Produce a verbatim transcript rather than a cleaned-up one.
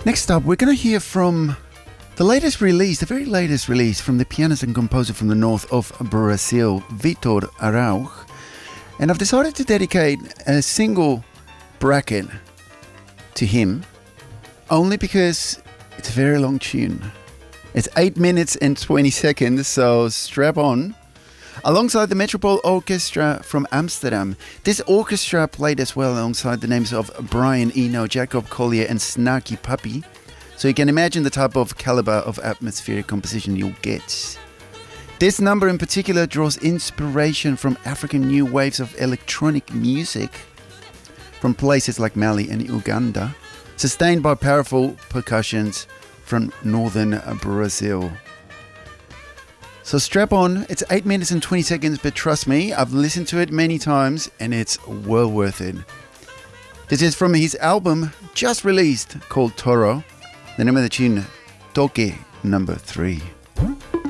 Next up, we're going to hear from the latest release, the very latest release from the pianist and composer from the north of Brazil, Vitor Araujo. And I've decided to dedicate a single bracket to him, only because it's a very long tune. It's eight minutes and twenty seconds, so strap on. Alongside the Metropole Orchestra from Amsterdam. This orchestra played as well alongside the names of Brian Eno, Jacob Collier and Snarky Puppy. So you can imagine the type of caliber of atmospheric composition you'll get. This number in particular draws inspiration from African new waves of electronic music from places like Mali and Uganda, sustained by powerful percussions from northern Brazil. So strap on, it's eight minutes and twenty seconds, but trust me, I've listened to it many times and it's well worth it. This is from his album just released called Toro. The name of the tune, Toque Number three.